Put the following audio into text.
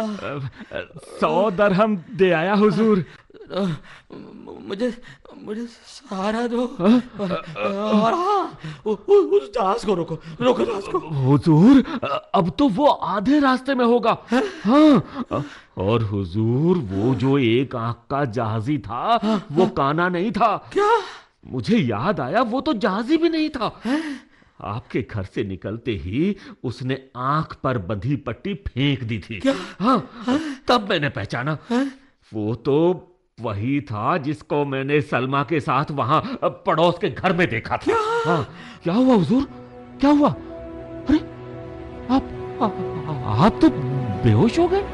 100 दरहम दे आया हुजूर। मुझे मुझे सहारा दो। और हाँ, उस जहाज को रोको, रोको जहाज को। हुजूर, अब तो वो आधे रास्ते में होगा। हाँ, और हुजूर, वो जो एक आंख का जहाजी था, वो काना नहीं था। क्या? मुझे याद आया, वो तो जहाजी भी नहीं था। आपके घर से निकलते ही उसने आंख पर बंधी पट्टी फेंक दी थी। क्या? हाँ, तब मैंने पहचाना। वो तो वही था जिसको मैंने सलमा के साथ वहां पड़ोस के घर में देखा था। क्या? हाँ, क्या हुआ हुजूर? क्या हुआ? अरे, आप तो बेहोश हो गए।